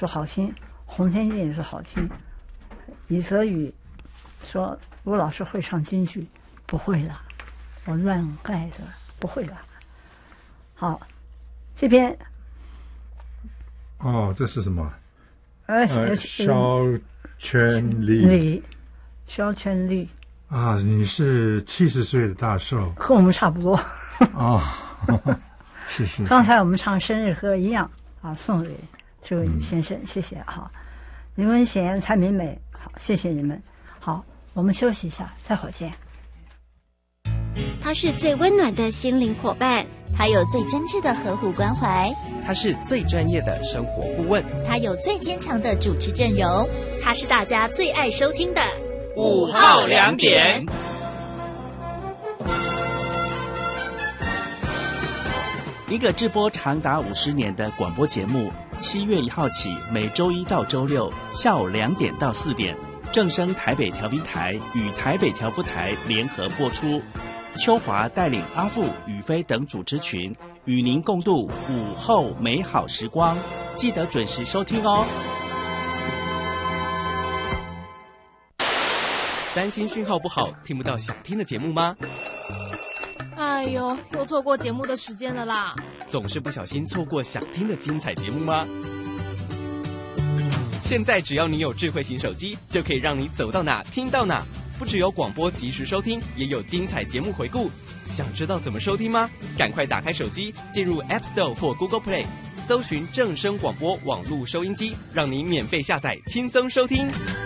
说好听，洪天健也说好听，李泽宇说卢老师会唱京剧，不会啦，我乱盖的，不会啦。好，这边这是什么？ 肖全力， 肖全力啊，你是70岁的大寿， 和我们差不多是。 刚才我们唱生日歌一样啊，送给这位女先生，谢谢哈。林文贤、蔡明美，好，谢谢你们。好，我们休息一下，再会见。 他是最温暖的心灵伙伴， 他有最真挚的呵护关怀， 他是最专业的生活顾问， 他有最坚强的主持阵容， 他是大家最爱收听的 5号2点。 一个直播长达50年的广播节目，7月1号起，每周一到周六下午2点到4点，正声台北调频台与台北调夫台联合播出。秋华带领阿富、宇飞等主持群，与您共度午后美好时光，记得准时收听哦。 担心讯号不好，听不到想听的节目吗？ 哎呦，又错过节目的时间了啦！ 总是不小心错过想听的精彩节目吗？现在只要你有智慧型手机，就可以让你走到哪听到哪。不只有广播及时收听，也有精彩节目回顾。想知道怎么收听吗？赶快打开手机，进入 App Store 或 Google Play， 搜寻正声广播网络收音机，让您免费下载，轻松收听。